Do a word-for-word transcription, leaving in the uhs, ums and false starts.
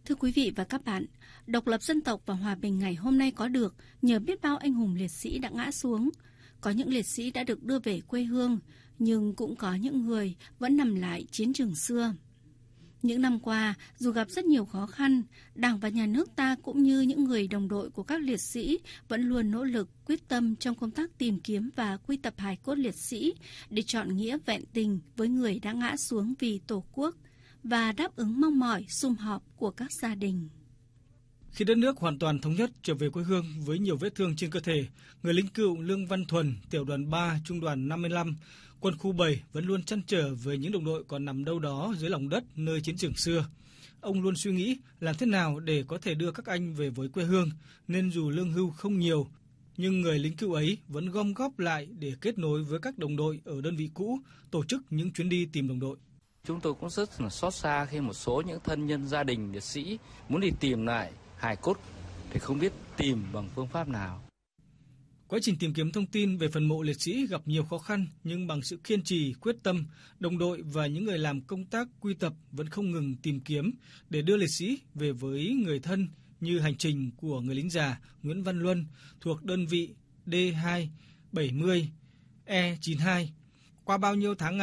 Thưa quý vị và các bạn, độc lập dân tộc và hòa bình ngày hôm nay có được nhờ biết bao anh hùng liệt sĩ đã ngã xuống. Có những liệt sĩ đã được đưa về quê hương, nhưng cũng có những người vẫn nằm lại chiến trường xưa. Những năm qua, dù gặp rất nhiều khó khăn, Đảng và Nhà nước ta cũng như những người đồng đội của các liệt sĩ vẫn luôn nỗ lực, quyết tâm trong công tác tìm kiếm và quy tập hài cốt liệt sĩ để chọn nghĩa vẹn tình với người đã ngã xuống vì Tổ quốc và đáp ứng mong mỏi sum họp của các gia đình. Khi đất nước hoàn toàn thống nhất trở về quê hương với nhiều vết thương trên cơ thể, người lính cựu Lương Văn Thuần, tiểu đoàn ba, trung đoàn năm mươi lăm, quân khu bảy vẫn luôn trăn trở với những đồng đội còn nằm đâu đó dưới lòng đất nơi chiến trường xưa. Ông luôn suy nghĩ làm thế nào để có thể đưa các anh về với quê hương, nên dù lương hưu không nhiều, nhưng người lính cựu ấy vẫn gom góp lại để kết nối với các đồng đội ở đơn vị cũ, tổ chức những chuyến đi tìm đồng đội. Chúng tôi cũng rất là xót xa khi một số những thân nhân gia đình liệt sĩ muốn đi tìm lại hài cốt thì không biết tìm bằng phương pháp nào. Quá trình tìm kiếm thông tin về phần mộ liệt sĩ gặp nhiều khó khăn, nhưng bằng sự kiên trì, quyết tâm, đồng đội và những người làm công tác quy tập vẫn không ngừng tìm kiếm để đưa liệt sĩ về với người thân, như hành trình của người lính già Nguyễn Văn Luân thuộc đơn vị D hai bảy mươi E chín hai. Qua bao nhiêu tháng